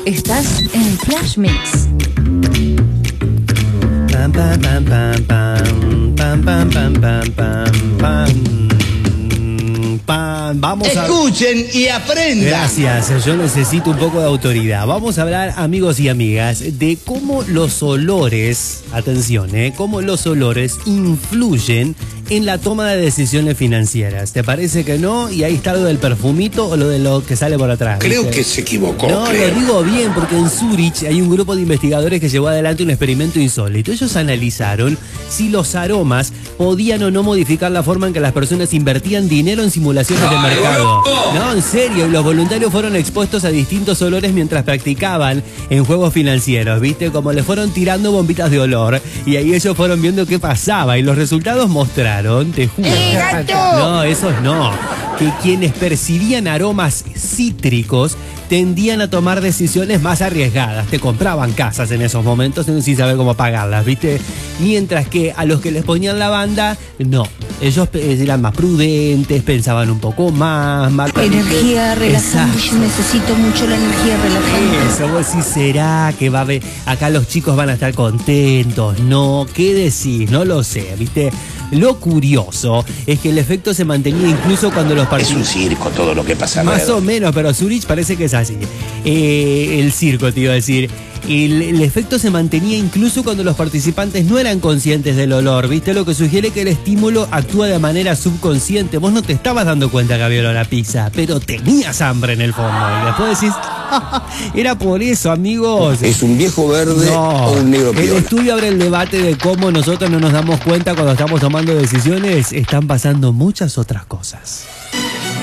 Estás en Flash Mix. Pam, pam, pam, pam, pam, pam, pam, pam, pam, pam, pam. Vamos a... Escuchen y aprendan. Gracias, yo necesito un poco de autoridad. Vamos a hablar, amigos y amigas, de cómo los olores, atención, cómo los olores influyen en la toma de decisiones financieras. ¿Te parece que no? Y ahí está lo del perfumito o lo de lo que sale por atrás. Creo ¿viste? que se equivocó. No, lo digo bien, porque en Zurich hay un grupo de investigadores que llevó adelante un experimento insólito. Ellos analizaron si los aromas podían o no modificar la forma en que las personas invertían dinero en simulaciones de mercado. No, en serio, y los voluntarios fueron expuestos a distintos olores mientras practicaban en juegos financieros, ¿viste? Como le fueron tirando bombitas de olor, y ahí ellos fueron viendo qué pasaba, y los resultados mostraron, te juro. No, esos no. Que quienes percibían aromas cítricos tendían a tomar decisiones más arriesgadas. Te compraban casas en esos momentos sin saber cómo pagarlas, ¿viste? Mientras que a los que les ponían lavanda, no. Ellos eran más prudentes, pensaban un poco más Energía relajante. Yo necesito mucho la energía relajante. Eso, vos decís, ¿será que va a haber... Acá los chicos van a estar contentos? No, ¿qué decís? No lo sé, ¿viste? Lo curioso es que el efecto se mantenía incluso cuando los Es un circo todo lo que pasa Más alrededor. o menos, pero Zurich parece que es así. El circo, te iba a decir. El efecto se mantenía incluso cuando los participantes no eran conscientes del olor, ¿viste? Lo que sugiere que el estímulo actúa de manera subconsciente. Vos no te estabas dando cuenta que había olor a pizza, pero tenías hambre en el fondo. Y después decís, era por eso, amigos. ¿Es un viejo verde o un negro El piola? estudio abre el debate de cómo nosotros no nos damos cuenta cuando estamos tomando decisiones. Están pasando muchas otras cosas.